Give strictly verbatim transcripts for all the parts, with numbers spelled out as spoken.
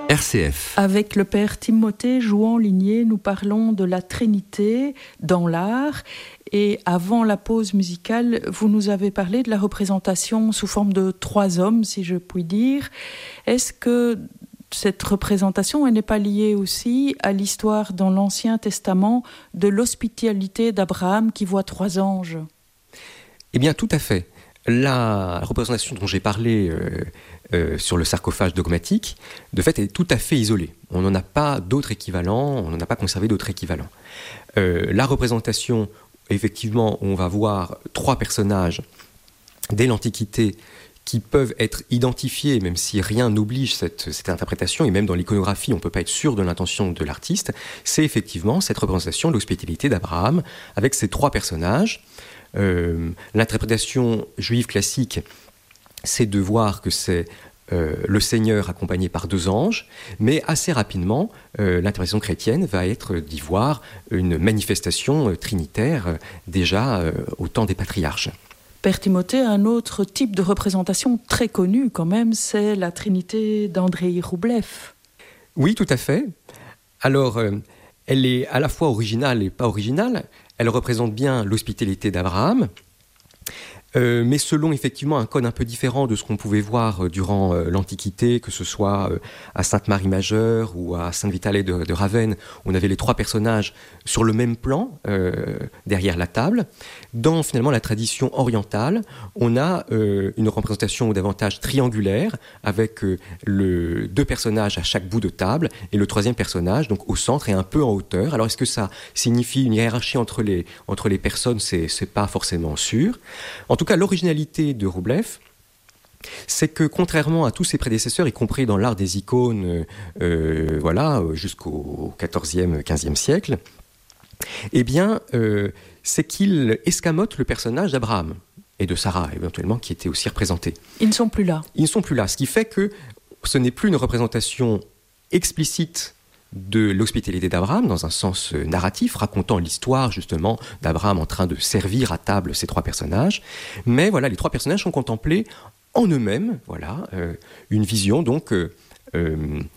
R C F. Avec le père Timothée Jouan-Ligné, nous parlons de la Trinité dans l'art. Et avant la pause musicale, vous nous avez parlé de la représentation sous forme de trois hommes, si je puis dire. Est-ce que cette représentation elle n'est pas liée aussi à l'histoire dans l'Ancien Testament de l'hospitalité d'Abraham qui voit trois anges ? Eh bien, tout à fait. La représentation dont j'ai parlé euh, euh, sur le sarcophage dogmatique, de fait, elle est tout à fait isolée. On n'en a pas d'autres équivalents, on n'en a pas conservé d'autres équivalents. Euh, la représentation, effectivement, on va voir trois personnages dès l'Antiquité qui peuvent être identifiés, même si rien n'oblige cette, cette interprétation, et même dans l'iconographie, on ne peut pas être sûr de l'intention de l'artiste, c'est effectivement cette représentation de l'hospitalité d'Abraham, avec ces trois personnages. Euh, l'interprétation juive classique, c'est de voir que c'est euh, le Seigneur accompagné par deux anges, mais assez rapidement, euh, l'interprétation chrétienne va être d'y voir une manifestation euh, trinitaire, euh, déjà euh, au temps des patriarches. Père Timothée, un autre type de représentation très connu quand même, c'est la Trinité d'Andrei Roublev. Oui, tout à fait. Alors, euh, elle est à la fois originale et pas originale. Elle représente bien l'hospitalité d'Abraham, euh, mais selon effectivement un code un peu différent de ce qu'on pouvait voir euh, durant euh, l'Antiquité, que ce soit euh, à Sainte-Marie-Majeure ou à Sainte-Vitalie de, de Ravenne, on avait les trois personnages sur le même plan, euh, derrière la table. Dans finalement la tradition orientale, on a euh, une représentation davantage triangulaire, avec euh, le, deux personnages à chaque bout de table, et le troisième personnage donc au centre et un peu en hauteur. Alors est-ce que ça signifie une hiérarchie entre les, entre les personnes ? C'est, c'est pas forcément sûr. En tout cas, l'originalité de Roublev, c'est que contrairement à tous ses prédécesseurs, y compris dans l'art des icônes, euh, voilà, jusqu'au quatorzième, quinzième siècle, eh bien, euh, c'est qu'il escamote le personnage d'Abraham et de Sarah, éventuellement, qui étaient aussi représentés. Ils ne sont plus là. Ils ne sont plus là, ce qui fait que ce n'est plus une représentation explicite de l'hospitalité d'Abraham, dans un sens narratif, racontant l'histoire justement d'Abraham en train de servir à table ces trois personnages. Mais voilà, les trois personnages sont contemplés en eux-mêmes, voilà, euh, une vision donc euh, euh,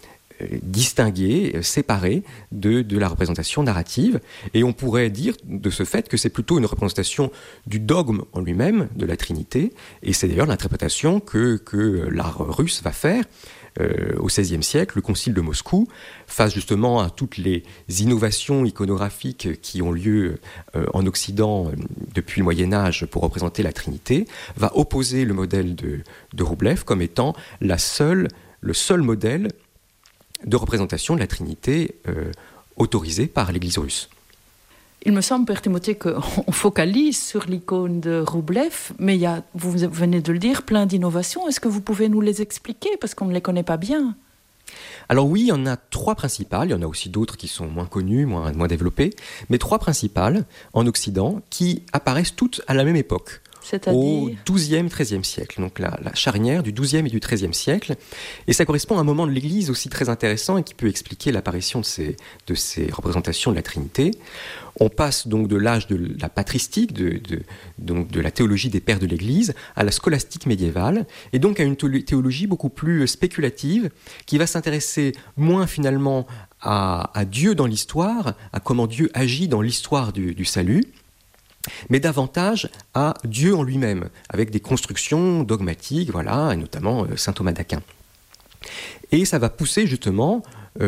distinguée, séparée de, de la représentation narrative. Et on pourrait dire de ce fait que c'est plutôt une représentation du dogme en lui-même, de la Trinité, et c'est d'ailleurs l'interprétation que, que l'art russe va faire. Euh, au seizième siècle, le concile de Moscou, face justement à toutes les innovations iconographiques qui ont lieu euh, en Occident euh, depuis le Moyen-Âge pour représenter la Trinité, va opposer le modèle de, de Roublev comme étant la seule, le seul modèle de représentation de la Trinité euh, autorisé par l'Église russe. Il me semble, Père Timothée, qu'on focalise sur l'icône de Roublev, mais il y a, vous venez de le dire, plein d'innovations. Est-ce que vous pouvez nous les expliquer, parce qu'on ne les connaît pas bien ? Alors oui, il y en a trois principales, il y en a aussi d'autres qui sont moins connues, moins, moins développées, mais trois principales en Occident qui apparaissent toutes à la même époque. C'est-à-dire au douzième, treizième siècle, donc la, la charnière du douzième et du treizième siècle. Et ça correspond à un moment de l'Église aussi très intéressant et qui peut expliquer l'apparition de ces, de ces représentations de la Trinité. On passe donc de l'âge de la patristique, de, de, donc de la théologie des pères de l'Église, à la scolastique médiévale, et donc à une théologie beaucoup plus spéculative, qui va s'intéresser moins finalement à, à Dieu dans l'histoire, à comment Dieu agit dans l'histoire du, du salut, mais davantage à Dieu en lui-même, avec des constructions dogmatiques, voilà, et notamment euh, saint Thomas d'Aquin. Et ça va pousser justement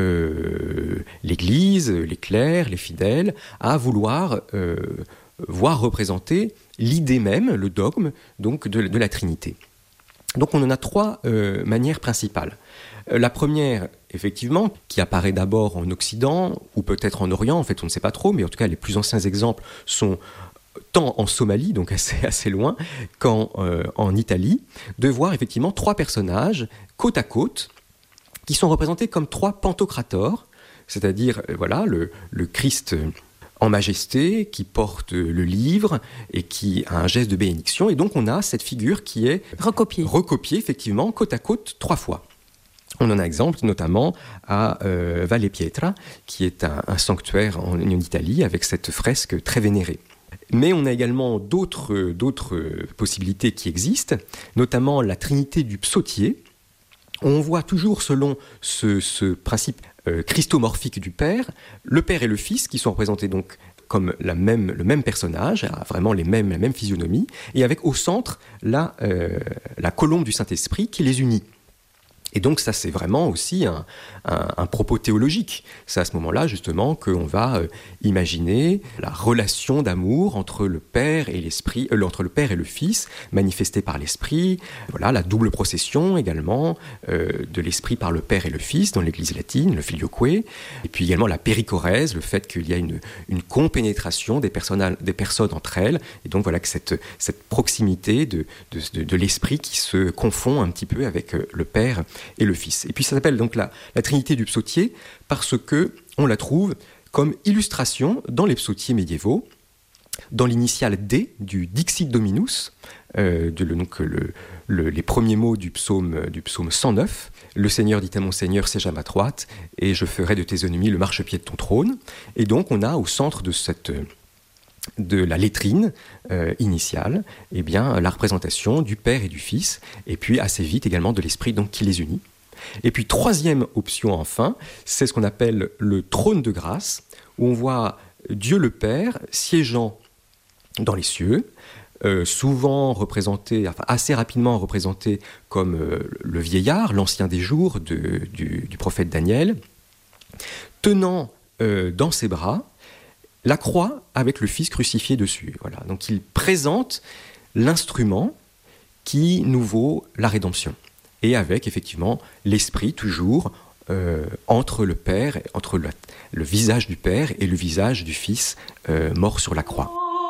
euh, l'Église, les clercs, les fidèles, à vouloir euh, voir représenter l'idée même, le dogme, donc de, de la Trinité. Donc on en a trois euh, manières principales. Euh, la première, effectivement, qui apparaît d'abord en Occident, ou peut-être en Orient, en fait on ne sait pas trop, mais en tout cas les plus anciens exemples sont tant en Somalie, donc assez, assez loin, qu'en euh, en Italie, de voir effectivement trois personnages côte à côte, qui sont représentés comme trois pantocrators, c'est-à-dire euh, voilà, le, le Christ en majesté, qui porte le livre et qui a un geste de bénédiction. Et donc on a cette figure qui est recopiée, recopiée effectivement, côte à côte, trois fois. On en a exemple notamment à euh, Valle Pietra, qui est un, un sanctuaire en, en Italie, avec cette fresque très vénérée. Mais on a également d'autres, d'autres possibilités qui existent, notamment la Trinité du psautier, On voit toujours selon ce, ce principe euh, christomorphique du Père, le Père et le Fils qui sont représentés donc comme la même, le même personnage, vraiment les mêmes, la même physionomie, et avec au centre la, euh, la colombe du Saint-Esprit qui les unit. Et donc ça, c'est vraiment aussi un, un, un propos théologique. C'est à ce moment-là, justement, qu'on va euh, imaginer la relation d'amour entre le Père et l'Esprit, euh, entre le Père et le Fils, manifestée par l'Esprit. Voilà, la double procession également euh, de l'Esprit par le Père et le Fils dans l'Église latine, le Filioque. Et puis également la périchorèse, le fait qu'il y a une, une compénétration des personnes, des personnes entre elles. Et donc voilà que cette, cette proximité de, de, de, de l'Esprit qui se confond un petit peu avec euh, le Père et le Fils. Et puis ça s'appelle donc la, la Trinité du psautier parce que on la trouve comme illustration dans les psautiers médiévaux, dans l'initiale D du Dixit Dominus, euh, de le, donc le, le, les premiers mots du psaume, du psaume cent neuf, le Seigneur dit à mon Seigneur, siège à ma droite, et je ferai de tes ennemis le marchepied de ton trône. Et donc on a au centre de cette de la lettrine euh, initiale, eh bien, la représentation du Père et du Fils, et puis assez vite également de l'Esprit donc, qui les unit. Et puis troisième option enfin, c'est ce qu'on appelle le trône de grâce, où on voit Dieu le Père siégeant dans les cieux, euh, souvent représenté, enfin assez rapidement représenté comme euh, le vieillard, l'ancien des jours de, du, du prophète Daniel, tenant euh, dans ses bras la croix avec le Fils crucifié dessus. Voilà. Donc il présente l'instrument qui nous vaut la rédemption. Et avec effectivement l'Esprit toujours euh, entre le Père, entre le, le visage du Père et le visage du Fils euh, mort sur la croix.